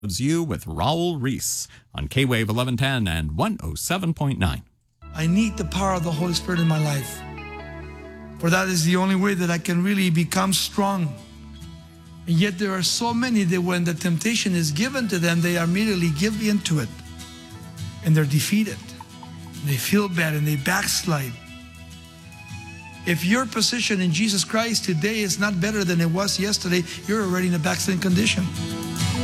You with Raul Reese on K-Wave 1110 and 107.9. I need the power of the Holy Spirit in my life. For that is the only way that I can really become strong. And yet there are so many that when the temptation is given to them, they immediately give into it. And they're defeated. And they feel bad and they backslide. If your position in Jesus Christ today is not better than it was yesterday, you're already in a backsliding condition.